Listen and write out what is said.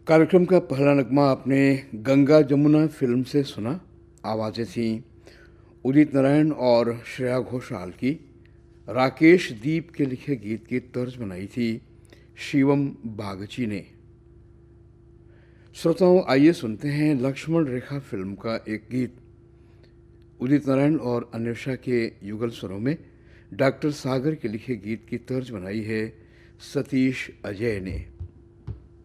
कार्यक्रम का पहला नगमा आपने गंगा जमुना फिल्म से सुना। आवाज़ें थीं उदित नारायण और श्रेया घोषाल की। राकेश दीप के लिखे गीत की तर्ज बनाई थी शिवम बागची ने। श्रोताओं, आइए सुनते हैं लक्ष्मण रेखा फिल्म का एक गीत। उदित नारायण और अन्वेषा के युगल स्वरों में डॉक्टर सागर के लिखे गीत की तर्ज बनाई है सतीश अजय ने।